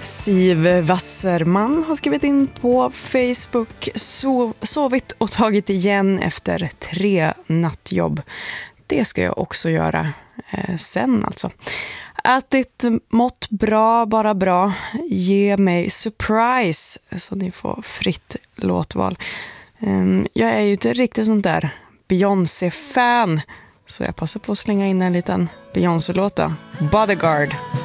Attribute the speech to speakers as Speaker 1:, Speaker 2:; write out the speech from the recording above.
Speaker 1: Siv Wasserman har skrivit in på Facebook: sovit och tagit igen efter 3 nattjobb. Det ska jag också göra sen alltså. Ätit, mått bra, bara bra. Ge mig surprise, så ni får fritt låtval. Jag är ju inte riktigt sånt där Beyoncé-fan, så jag passar på att slänga in en liten Beyoncé-låt då. Bodyguard.